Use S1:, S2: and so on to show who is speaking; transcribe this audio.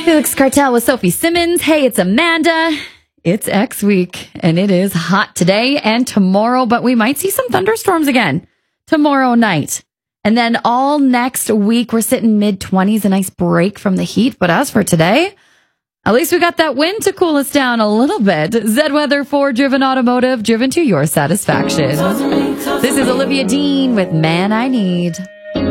S1: Felix Cartel with Sophie Simmons. Hey, it's Amanda. It's X week, and it is hot today and tomorrow, but we might see some thunderstorms again tomorrow night. And then all next week, we're sitting mid-20s, a nice break from the heat. But as for today, at least we got that wind to cool us down a little bit. Zed Weather for Driven Automotive, driven to your satisfaction. This is Olivia Dean with Man I Need.